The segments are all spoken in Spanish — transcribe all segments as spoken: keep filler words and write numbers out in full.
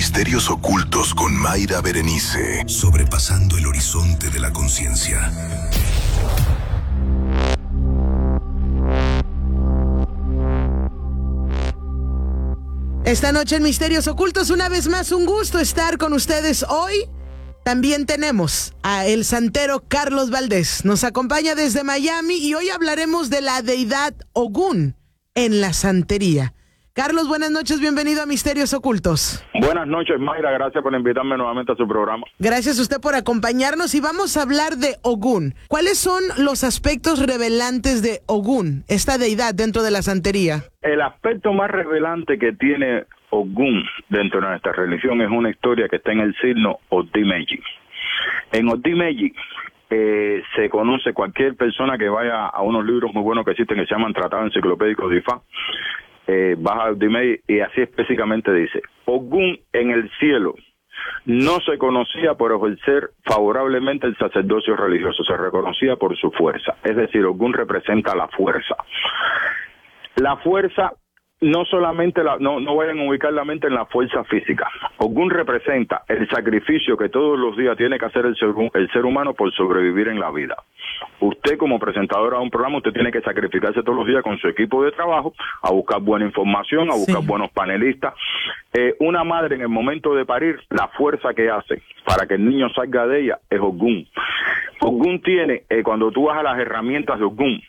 Misterios ocultos con Mayra Berenice. Sobrepasando el horizonte de la conciencia. Esta noche en Misterios Ocultos, una vez más, un gusto estar con ustedes. Hoy también tenemos a el santero Carlos Valdés. Nos acompaña desde Miami y hoy hablaremos de la deidad Ogún en la santería. Carlos, buenas noches, bienvenido a Misterios Ocultos. Buenas noches, Mayra, gracias por invitarme nuevamente a su programa. Gracias a usted por acompañarnos y vamos a hablar de Ogún. ¿Cuáles son los aspectos revelantes de Ogún, esta deidad dentro de la santería? El aspecto más revelante que tiene Ogún dentro de nuestra religión es una historia que está en el signo Odimeji. En Odimeji eh, se conoce cualquier persona que vaya a unos libros muy buenos que existen que se llaman Tratados Enciclopédicos de Ifá. Eh, baja el Odimeji y así específicamente dice: Ogún en el cielo no se conocía por ejercer favorablemente el sacerdocio religioso, se reconocía por su fuerza. Es decir, Ogún representa la fuerza. La fuerza, no solamente, la, no, no vayan a ubicar la mente en la fuerza física. Ogún representa el sacrificio que todos los días tiene que hacer el ser, el ser humano por sobrevivir en la vida. Usted como presentadora de un programa, usted tiene que sacrificarse todos los días con su equipo de trabajo, a buscar buena información, a buscar sí. buenos panelistas. Eh, una madre en el momento de parir, la fuerza que hace para que el niño salga de ella es Ogún. Ogún tiene, eh, cuando tú vas a las herramientas de Ogún,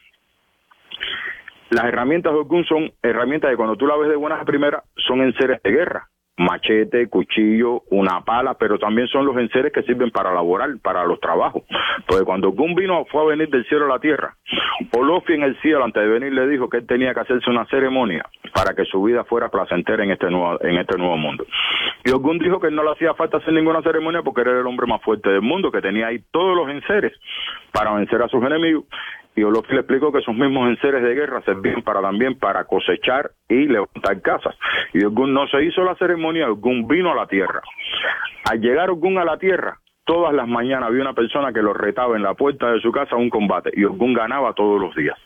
las herramientas de Ogún son herramientas que cuando tú la ves de buenas a primeras son enseres de guerra. Machete, cuchillo, una pala, pero también son los enseres que sirven para laborar, para los trabajos. Porque cuando Ogún vino, fue a venir del cielo a la tierra, Olofi en el cielo, antes de venir, le dijo que él tenía que hacerse una ceremonia para que su vida fuera placentera en este nuevo, en este nuevo mundo. Y Ogún dijo que no le hacía falta hacer ninguna ceremonia porque era el hombre más fuerte del mundo, que tenía ahí todos los enseres para vencer a sus enemigos. Y Olofi le explicó que esos mismos enseres de guerra servían para también para cosechar y levantar casas. Y Ogún no se hizo la ceremonia, Ogún vino a la tierra. Al llegar Ogún a la tierra, todas las mañanas había una persona que lo retaba en la puerta de su casa a un combate, y Ogún ganaba todos los días.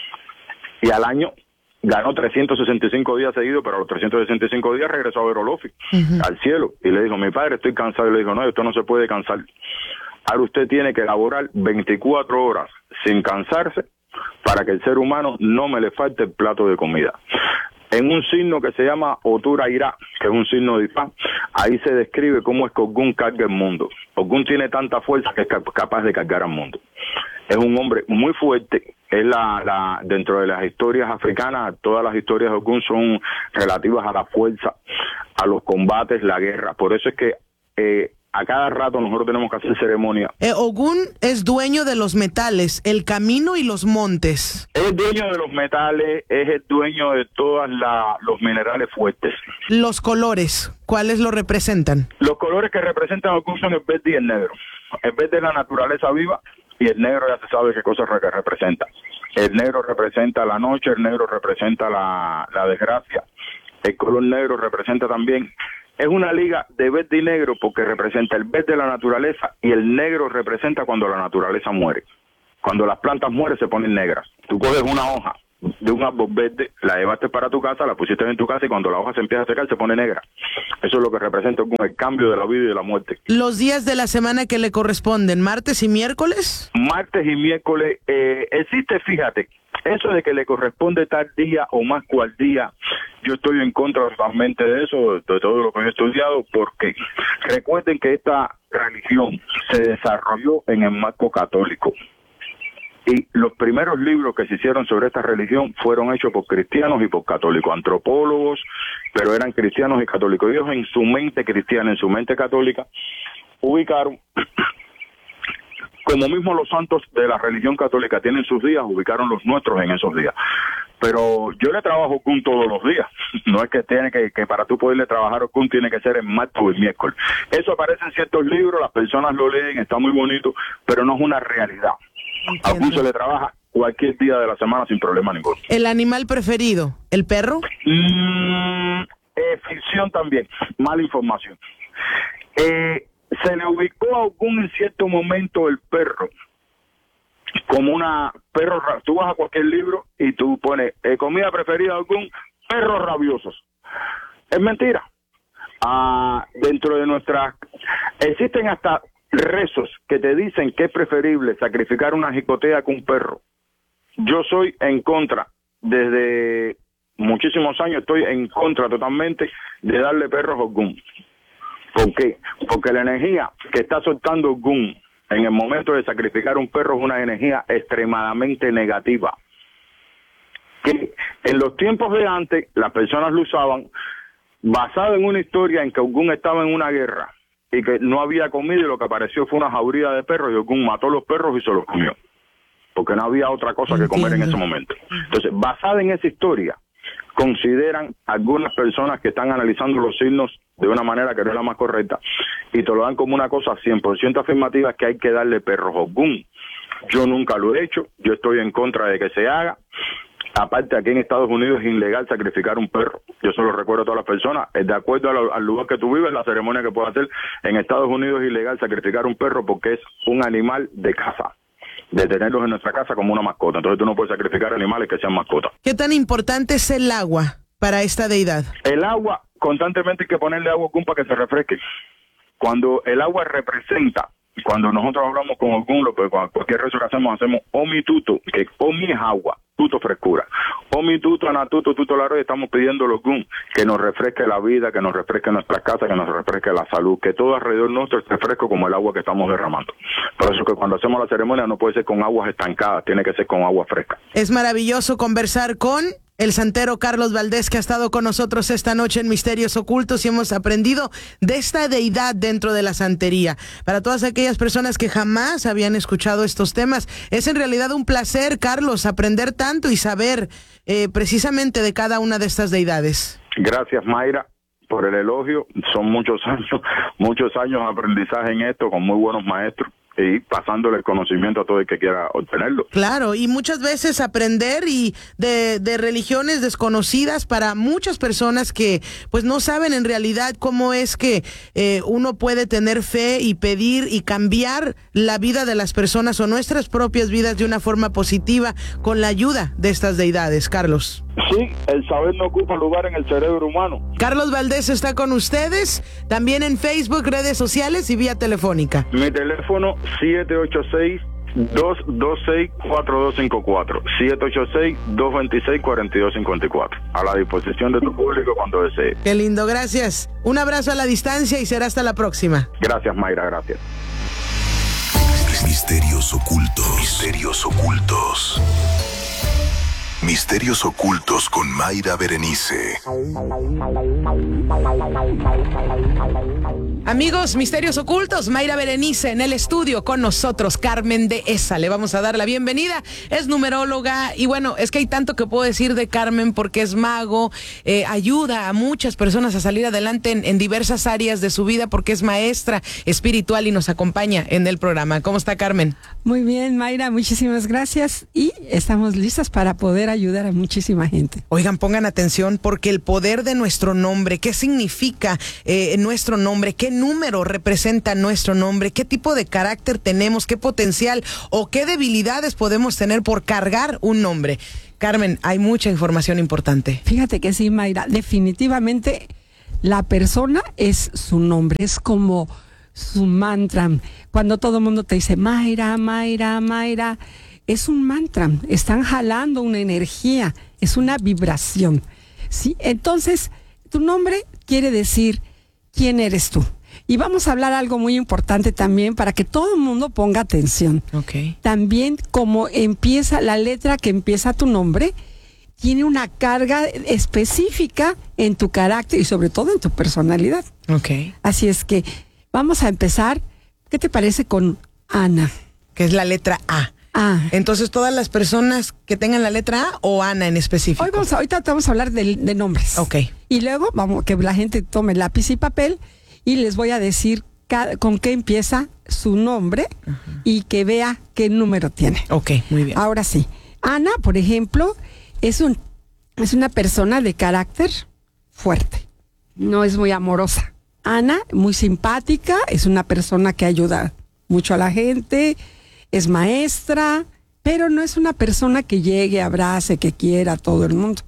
Y al año ganó trescientos sesenta y cinco días seguidos, pero a los trescientos sesenta y cinco días regresó a ver a Olofi, uh-huh. al cielo, y le dijo: mi padre, estoy cansado. Y le dijo: no, esto no se puede cansar. Ahora usted tiene que laborar veinticuatro horas sin cansarse para que el ser humano no me le falte el plato de comida. En un signo que se llama Otura Irá, que es un signo de Ifá, ahí se describe cómo es que Ogún carga el mundo. Ogún tiene tanta fuerza que es capaz de cargar al mundo. Es un hombre muy fuerte. Es la, la dentro de las historias africanas, todas las historias de Ogún son relativas a la fuerza, a los combates, la guerra. Por eso es que eh, a cada rato nosotros tenemos que hacer ceremonia. Eh, Ogún es dueño de los metales, el camino y los montes. Es dueño de los metales, es el dueño de todos los minerales fuertes. Los colores, ¿cuáles lo representan? Los colores que representan a Ogún son el verde y el negro. El verde es la naturaleza viva y el negro ya se sabe qué cosas re- representa. El negro representa la noche, el negro representa la, la desgracia. El color negro representa también... Es una liga de verde y negro porque representa el verde de la naturaleza y el negro representa cuando la naturaleza muere. Cuando las plantas mueren se ponen negras. Tú coges una hoja de un árbol verde, la llevaste para tu casa, la pusiste en tu casa y cuando la hoja se empieza a secar se pone negra. Eso es lo que representa con el cambio de la vida y de la muerte. ¿Los días de la semana que le corresponden, martes y miércoles? Martes y miércoles. Eh, existe, fíjate, eso de que le corresponde tal día o más cual día, yo estoy en contra totalmente de eso, de todo lo que he estudiado, porque recuerden que esta religión se desarrolló en el marco católico. Y los primeros libros que se hicieron sobre esta religión fueron hechos por cristianos y por católicos, antropólogos, pero eran cristianos y católicos. Ellos en su mente cristiana, en su mente católica, ubicaron, como mismo los santos de la religión católica tienen sus días, ubicaron los nuestros en esos días. Pero yo le trabajo Ogún todos los días. No es que tiene que, que para tú poderle trabajar Ogún tiene que ser en martes o el miércoles. Eso aparece en ciertos libros, las personas lo leen, está muy bonito, pero no es una realidad. A Ogún se le trabaja cualquier día de la semana sin problema ninguno. ¿El animal preferido? ¿El perro? Mm, eh, ficción también, mala información. Eh, se le ubicó a Ogún en cierto momento el perro como una perro. Tú vas a cualquier libro y tú pones eh, comida preferida de Ogún, perros rabiosos. Es mentira. uh, dentro de nuestras... Existen hasta rezos que te dicen que es preferible sacrificar una jicotea que un perro. Yo soy en contra, desde muchísimos años estoy en contra totalmente de darle perros a Ogún. ¿Por qué? Porque la energía que está soltando Ogún en el momento de sacrificar un perro es una energía extremadamente negativa. Que en los tiempos de antes las personas lo usaban basado en una historia en que Ogún estaba en una guerra y que no había comido y lo que apareció fue una jauría de perros y Ogún mató a los perros y se los comió, porque no había otra cosa Entiendo. que comer en ese momento. Entonces, basada en esa historia, consideran algunas personas que están analizando los signos de una manera que no es la más correcta y te lo dan como una cosa cien por ciento afirmativa, que hay que darle perros a Ogún. Yo nunca lo he hecho, yo estoy en contra de que se haga. Aparte, aquí en Estados Unidos es ilegal sacrificar un perro. Yo se lo recuerdo a todas las personas. De acuerdo al, al lugar que tú vives, la ceremonia que puedas hacer, en Estados Unidos es ilegal sacrificar un perro porque es un animal de casa, de tenerlos en nuestra casa como una mascota. Entonces tú no puedes sacrificar animales que sean mascotas. ¿Qué tan importante es el agua para esta deidad? El agua, constantemente hay que ponerle agua a Ogún para que se refresque. Cuando el agua representa, cuando nosotros hablamos con Ogún, lo, pues, cualquier rezo que hacemos, hacemos Omi Tuto, que Omi es agua, Tuto frescura. Omi Tuto, Anatuto, Tuto Laro, y estamos pidiendo a Ogún que nos refresque la vida, que nos refresque nuestra casa, que nos refresque la salud, que todo alrededor nuestro esté fresco como el agua que estamos derramando. Por eso que cuando hacemos la ceremonia no puede ser con aguas estancadas, tiene que ser con agua fresca. Es maravilloso conversar con el santero Carlos Valdés, que ha estado con nosotros esta noche en Misterios Ocultos y hemos aprendido de esta deidad dentro de la santería. Para todas aquellas personas que jamás habían escuchado estos temas, es en realidad un placer, Carlos, aprender tanto y saber eh, precisamente de cada una de estas deidades. Gracias, Mayra, por el elogio. Son muchos años, muchos años de aprendizaje en esto, con muy buenos maestros, y pasándole el conocimiento a todo el que quiera obtenerlo. Claro, y muchas veces aprender y de, de religiones desconocidas para muchas personas que pues no saben en realidad cómo es que eh, uno puede tener fe y pedir y cambiar la vida de las personas o nuestras propias vidas de una forma positiva con la ayuda de estas deidades, Carlos. Sí, el saber no ocupa lugar en el cerebro humano. Carlos Valdés está con ustedes, también en Facebook, redes sociales y vía telefónica. Mi teléfono siete ocho seis, dos dos seis, cuatro dos cinco cuatro, siete ocho seis, dos dos seis, cuatro dos cinco cuatro. A la disposición de tu público cuando desee. Qué lindo, gracias. Un abrazo a la distancia y será hasta la próxima. Gracias, Mayra, gracias. Misterios ocultos. Misterios ocultos. Misterios ocultos con Mayra Berenice. Amigos, Misterios Ocultos, Mayra Berenice en el estudio con nosotros, Carmen Dehesa. Le vamos a dar la bienvenida. Es numeróloga y bueno, es que hay tanto que puedo decir de Carmen porque es mago, eh, ayuda a muchas personas a salir adelante en, en diversas áreas de su vida porque es maestra espiritual y nos acompaña en el programa. ¿Cómo está, Carmen? Muy bien, Mayra, muchísimas gracias y estamos listas para poder ayudar a muchísima gente. Oigan, pongan atención porque el poder de nuestro nombre, ¿qué significa eh, nuestro nombre? ¿Qué número representa nuestro nombre? ¿Qué tipo de carácter tenemos? ¿Qué potencial o qué debilidades podemos tener por cargar un nombre? Carmen, hay mucha información importante. Fíjate que sí, Mayra, definitivamente la persona es su nombre, es como su mantra. Cuando todo el mundo te dice Mayra, Mayra, Mayra, es un mantra, están jalando una energía, es una vibración, ¿sí? Entonces, tu nombre quiere decir quién eres tú. Y vamos a hablar algo muy importante también para que todo el mundo ponga atención. Okay. También como empieza la letra que empieza tu nombre, tiene una carga específica en tu carácter y sobre todo en tu personalidad. Okay. Así es que vamos a empezar. ¿Qué te parece con Ana? Que es la letra A. Ah. Entonces, todas las personas que tengan la letra A o Ana en específico. Hoy vamos a, ahorita vamos a hablar de, de nombres. Ok. Y luego vamos que la gente tome lápiz y papel y les voy a decir cada, con qué empieza su nombre uh-huh. y que vea qué número tiene. Ok, muy bien. Ahora sí. Ana, por ejemplo, es un es una persona de carácter fuerte. No es muy amorosa. Ana, muy simpática, es una persona que ayuda mucho a la gente. Es maestra, pero no es una persona que llegue, abrace, que quiera a todo el mundo.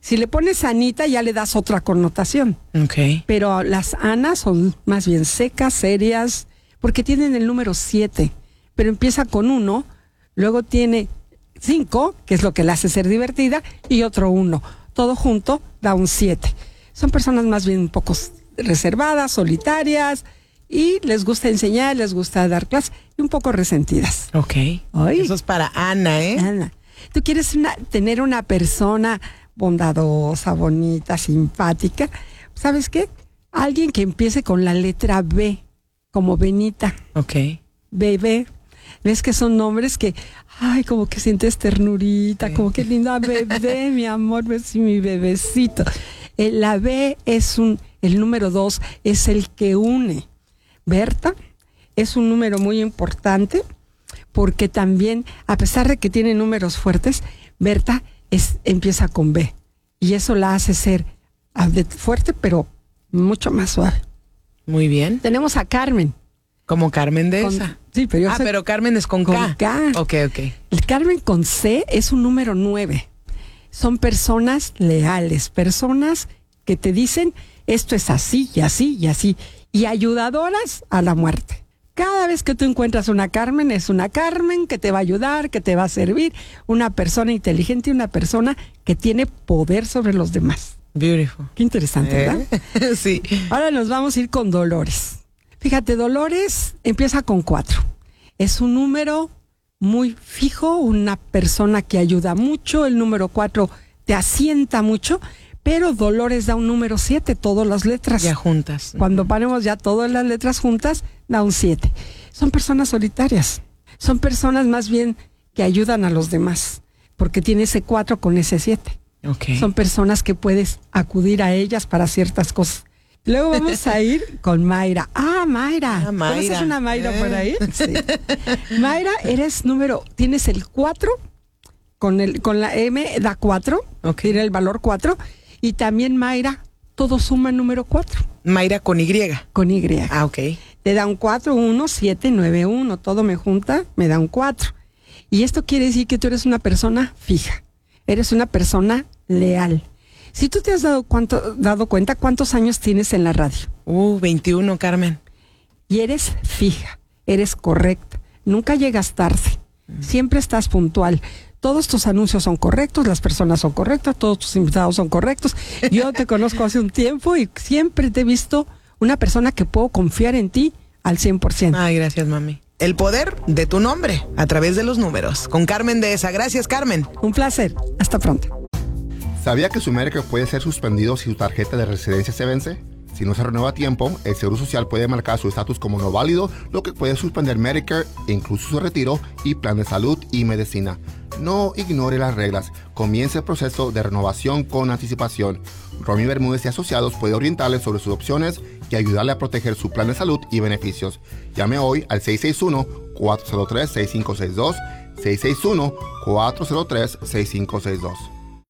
Si le pones Anita ya le das otra connotación. Ok. Pero las Anas son más bien secas, serias, porque tienen el número siete, pero empieza con uno, luego tiene cinco, que es lo que la hace ser divertida, y otro uno. Todo junto da un siete. Son personas más bien un poco reservadas, solitarias, y les gusta enseñar, les gusta dar clases, y un poco resentidas. Ok. Ay. Eso es para Ana, ¿eh? Ana, tú quieres una, tener una persona bondadosa, bonita, simpática. ¿Sabes qué? Alguien que empiece con la letra B, como Benita. Ok. Bebé. ¿Ves que son nombres que, ay, como que sientes ternurita, sí. Como que linda bebé, mi amor, ves mi bebecito. Eh, la B es un, el número dos es el que une. Berta es un número muy importante porque también, a pesar de que tiene números fuertes, Berta es, empieza con B. Y eso la hace ser fuerte, pero mucho más suave. Muy bien. Tenemos a Carmen. Como Carmen de Con, esa. Sí, pero yo Ah, soy, pero Carmen es con, con K. K. Ok, ok. El Carmen con C es un número nueve. Son personas leales, personas que te dicen esto es así y así y así. Y ayudadoras a la muerte. Cada vez que tú encuentras una Carmen, es una Carmen que te va a ayudar, que te va a servir, una persona inteligente y una persona que tiene poder sobre los demás. Beautiful. Qué interesante, ¿verdad? ¿Eh? Sí. Ahora nos vamos a ir con Dolores. Fíjate, Dolores empieza con cuatro. Es un número muy fijo, una persona que ayuda mucho. El número cuatro te asienta mucho, pero Dolores da un número siete, todas las letras. Ya juntas. Cuando ponemos ya todas las letras juntas, da un siete. Son personas solitarias. Son personas más bien que ayudan a los demás, porque tiene ese cuatro con ese siete. Okay. Son personas que puedes acudir a ellas para ciertas cosas. Luego vamos a ir con Mayra. Ah, Mayra. Ah, Mayra. ¿Conoces una Mayra eh. por ahí? Sí. Mayra, eres número, tienes el cuatro, con, el, con la M da cuatro, Ok. tiene el valor cuatro. Y también Mayra, todo suma el número cuatro. Mayra con Y. Con Y. Ah, ok. Te da un cuatro, uno, siete, nueve, uno. Todo me junta, me da un cuatro. Y esto quiere decir que tú eres una persona fija. Eres una persona leal. Si tú te has dado, cuánto, dado cuenta, ¿cuántos años tienes en la radio? Uh, veintiuno, Carmen. Y eres fija, eres correcta. Nunca llegas tarde. Mm. Siempre estás puntual. Todos tus anuncios son correctos, las personas son correctas, todos tus invitados son correctos. Yo te conozco hace un tiempo y siempre te he visto una persona que puedo confiar en ti al cien por ciento. Ay, gracias, mami. El poder de tu nombre a través de los números. Con Carmen Dehesa. Gracias, Carmen. Un placer. Hasta pronto. ¿Sabía que su Medicare puede ser suspendido si su tarjeta de residencia se vence? Si no se renueva a tiempo, el Seguro Social puede marcar su estatus como no válido, lo que puede suspender Medicare, incluso su retiro y plan de salud y medicina. No ignore las reglas. Comience el proceso de renovación con anticipación. Romy Bermúdez y Asociados puede orientarle sobre sus opciones y ayudarle a proteger su plan de salud y beneficios. Llame hoy al seis seis uno, cuatro cero tres, seis cinco seis dos, seis seis uno, cuatro cero tres, seis cinco seis dos.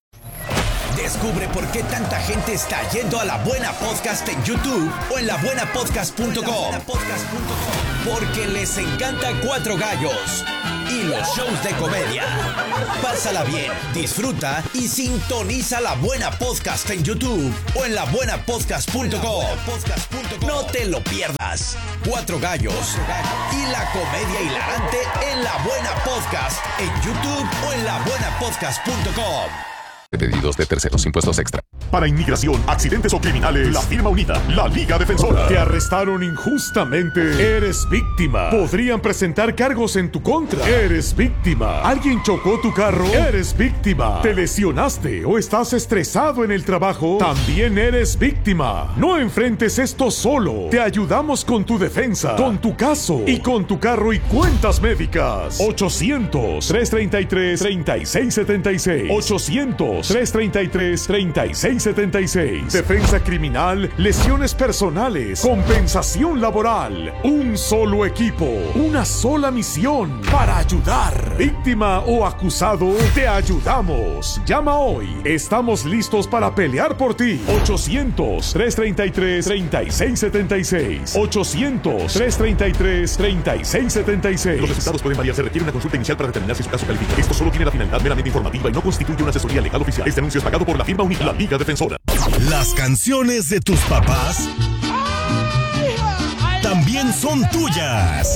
Descubre por qué tanta gente está yendo a La Buena Podcast en YouTube o en la buena podcast punto com. Porque les encanta Cuatro Gallos y los shows de comedia. Pásala bien, disfruta y sintoniza La Buena Podcast en YouTube o en la buena podcast punto com. No te lo pierdas. Cuatro Gallos y la comedia hilarante en La Buena Podcast en YouTube o en la buena podcast punto com. Pedidos de terceros, impuestos extra. Para inmigración, accidentes o criminales, la firma unida, la Liga Defensora. Te arrestaron injustamente. Eres víctima. Podrían presentar cargos en tu contra. Eres víctima. Alguien chocó tu carro. Eres víctima. Te lesionaste o estás estresado en el trabajo. También eres víctima. No enfrentes esto solo. Te ayudamos con tu defensa, con tu caso y con tu carro y cuentas médicas. ochocientos, trescientos treinta y tres, treinta y seis setenta y seis. ochocientos, trescientos treinta y tres, treinta y seis setenta y seis. Defensa criminal, lesiones personales, compensación laboral. Un solo equipo, una sola misión para ayudar. Víctima o acusado, te ayudamos. Llama hoy. Estamos listos para pelear por ti. ochocientos, trescientos treinta y tres, treinta y seis setenta y seis. ochocientos, trescientos treinta y tres, treinta y seis setenta y seis. Los resultados pueden variar. Se requiere una consulta inicial para determinar si su caso califica. Esto solo tiene la finalidad meramente informativa y no constituye una asesoría legal o oficial. Este anuncio es pagado por la firma Unida, la Liga Defensora. Las canciones de tus papás también son tuyas.